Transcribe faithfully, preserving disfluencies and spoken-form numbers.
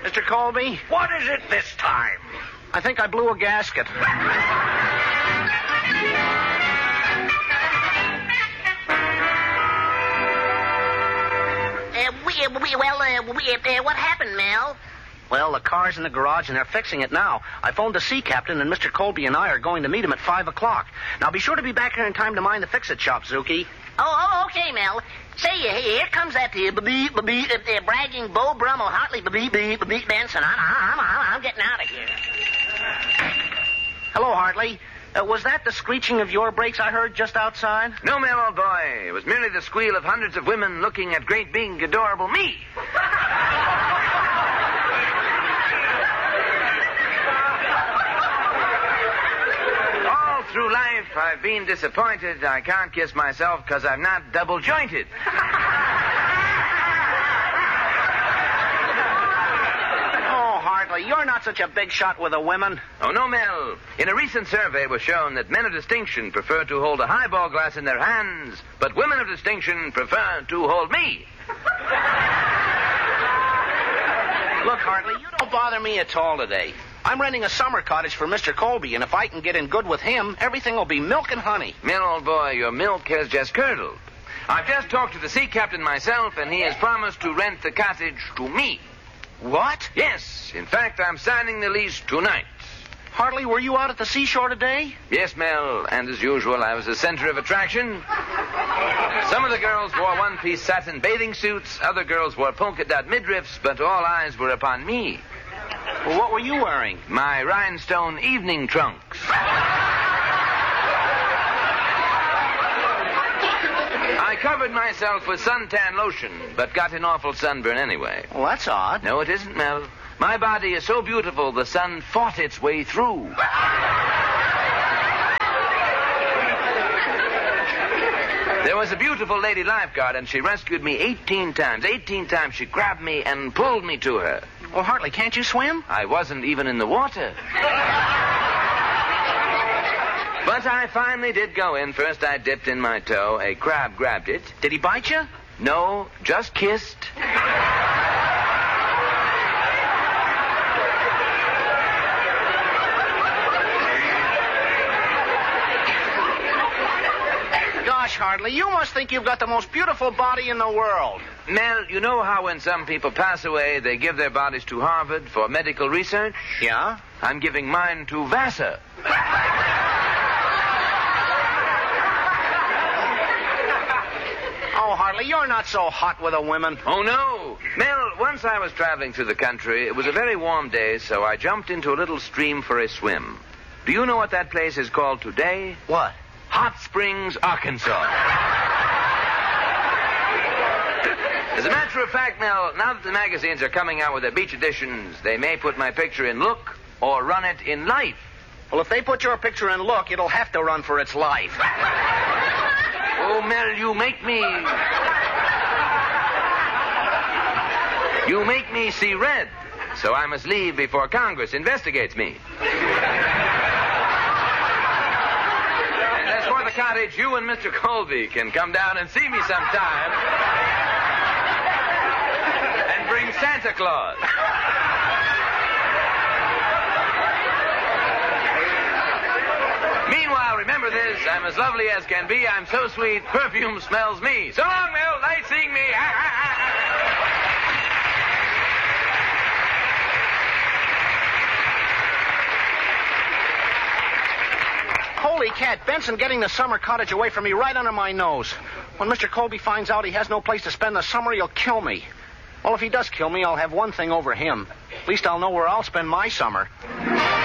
Mister Colby? What is it this time? I think I blew a gasket. Uh, we, we, well, uh, we, uh, what happened, Mel? Well, the car's in the garage, and they're fixing it now. I phoned the sea captain, and Mister Colby and I are going to meet him at five o'clock. Now, be sure to be back here in time to mind the fix-it shop, Zuki. Oh, oh, okay, Mel. Say, uh, here comes that uh, b- b- b- uh, bragging Beau Brummel Hartley b- b- b- Benson. I'm, I'm, I'm, I'm getting out of here. Hello, Hartley. Uh, was that the screeching of your brakes I heard just outside? No, Mel, old boy. It was merely the squeal of hundreds of women looking at great, big, adorable me. All through life, I've been disappointed. I can't kiss myself because I'm not double-jointed. You're not such a big shot with the women. Oh, no, Mel. In a recent survey, it was shown that men of distinction prefer to hold a highball glass in their hands, but women of distinction prefer to hold me. Look, Hartley, you don't bother me at all today. I'm renting a summer cottage for Mister Colby, and if I can get in good with him, everything will be milk and honey. Mel, old boy, your milk has just curdled. I've just talked to the sea captain myself, and he has promised to rent the cottage to me. What? Yes. In fact, I'm signing the lease tonight. Hartley, were you out at the seashore today? Yes, Mel, and as usual, I was the center of attraction. Some of the girls wore one-piece satin bathing suits, other girls wore polka-dot midriffs, but all eyes were upon me. Well, what were you wearing? My rhinestone evening trunks. I covered myself with suntan lotion, but got an awful sunburn anyway. Well, that's odd. No, it isn't, Mel. My body is so beautiful, the sun fought its way through. There was a beautiful lady lifeguard, and she rescued me eighteen times. eighteen times she grabbed me and pulled me to her. Well, Hartley, can't you swim? I wasn't even in the water. But I finally did go in. First I dipped in my toe. A crab grabbed it. Did he bite you? No, just kissed. Gosh, Hartley, you must think you've got the most beautiful body in the world. Mel, you know how when some people pass away, they give their bodies to Harvard for medical research? Yeah? I'm giving mine to Vassar. Oh, Hartley, you're not so hot with the women. Oh, no. Mel, once I was traveling through the country. It was a very warm day, so I jumped into a little stream for a swim. Do you know what that place is called today? What? Hot Springs, Arkansas. As a matter of fact, Mel, now that the magazines are coming out with their beach editions, they may put my picture in Look or run it in Life. Well, if they put your picture in Look, it'll have to run for its life. Oh, Mel, you make me... You make me see red, so I must leave before Congress investigates me. And as for the cottage, you and Mister Colby can come down and see me sometime and bring Santa Claus. Meanwhile, remember this, I'm as lovely as can be, I'm so sweet, perfume smells me. So long, Mel, nice seeing me. Holy cat, Benson getting the summer cottage away from me right under my nose. When Mister Colby finds out he has no place to spend the summer, he'll kill me. Well, if he does kill me, I'll have one thing over him. At least I'll know where I'll spend my summer.